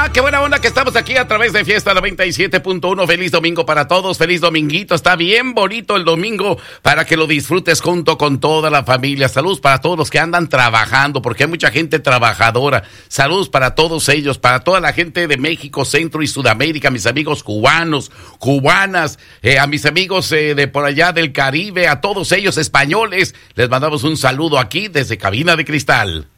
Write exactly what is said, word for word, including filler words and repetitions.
Ah, qué buena onda que estamos aquí a través de Fiesta noventa y siete punto uno. Feliz domingo para todos, feliz dominguito. Está bien bonito el domingo para que lo disfrutes junto con toda la familia. Saludos para todos los que andan trabajando, porque hay mucha gente trabajadora. Saludos para todos ellos, para toda la gente de México, Centro y Sudamérica, mis amigos cubanos, cubanas, eh, a mis amigos eh, de por allá del Caribe, a todos ellos españoles. Les mandamos un saludo aquí desde Cabina de Cristal.